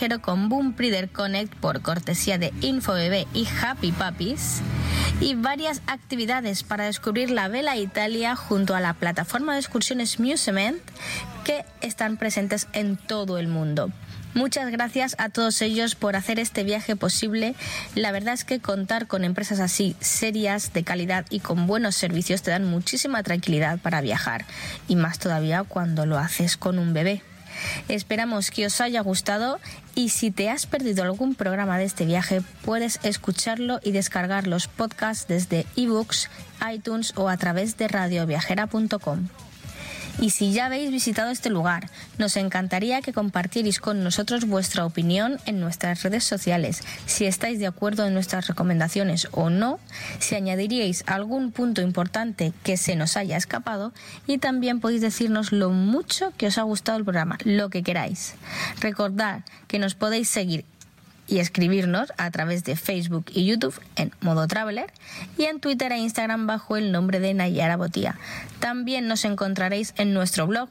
viajero con Boom Reader Connect por cortesía de InfoBebé y Happy Puppies, y varias actividades para descubrir la Bella Italia junto a la plataforma de excursiones Musement, que están presentes en todo el mundo. Muchas gracias a todos ellos por hacer este viaje posible. La verdad es que contar con empresas así, serias, de calidad y con buenos servicios te dan muchísima tranquilidad para viajar, y más todavía cuando lo haces con un bebé. Esperamos que os haya gustado, y si te has perdido algún programa de este viaje, puedes escucharlo y descargar los podcasts desde ebooks, iTunes o a través de radioviajera.com. Y si ya habéis visitado este lugar, nos encantaría que compartierais con nosotros vuestra opinión en nuestras redes sociales, si estáis de acuerdo en nuestras recomendaciones o no, si añadiríais algún punto importante que se nos haya escapado, y también podéis decirnos lo mucho que os ha gustado el programa, lo que queráis. Recordad que nos podéis seguir y escribirnos a través de Facebook y YouTube en Modo Traveler, y en Twitter e Instagram bajo el nombre de Nayara Botía. También nos encontraréis en nuestro blog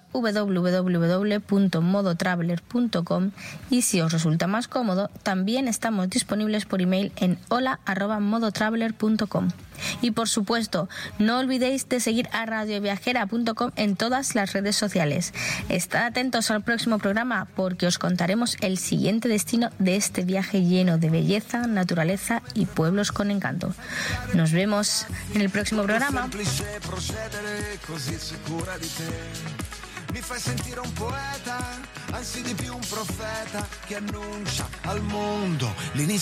www.modotraveler.com, y si os resulta más cómodo, también estamos disponibles por email en hola@modotraveler.com. Y por supuesto, no olvidéis de seguir a radioviajera.com en todas las redes sociales. Estad atentos al próximo programa, porque os contaremos el siguiente destino de este viaje lleno de belleza, naturaleza y pueblos con encanto. Nos vemos en el próximo programa. Mi fai sentire un poeta, anzi di più un profeta che annuncia al mondo l'inizio